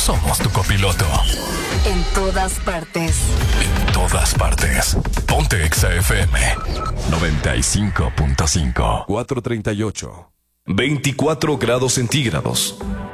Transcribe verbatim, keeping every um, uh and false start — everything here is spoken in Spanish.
somos tu copiloto. En todas partes. En todas partes. Ponte Exa F M noventa y cinco punto cinco. cuatrocientos treinta y ocho. veinticuatro grados centígrados.